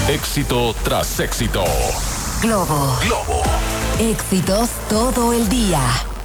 Éxito tras éxito. Globo. Globo. Éxitos todo el día.